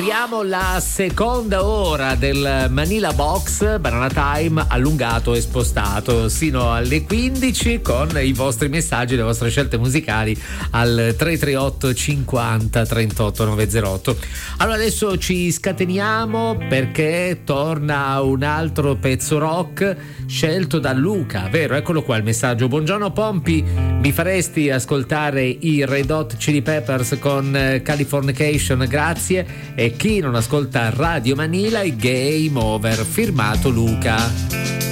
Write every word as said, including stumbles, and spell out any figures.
Apriamo la seconda ora del Manila Box Banana Time allungato e spostato sino alle quindici con i vostri messaggi, le vostre scelte musicali al tre tre otto cinquanta trentotto novecentootto. Allora adesso ci scateniamo perché torna un altro pezzo rock scelto da Luca, vero? Eccolo qua il messaggio. Buongiorno Pompi, mi faresti ascoltare i Red Hot Chili Peppers con Californication, grazie. E chi non ascolta Radio Manila è Game Over, firmato Luca.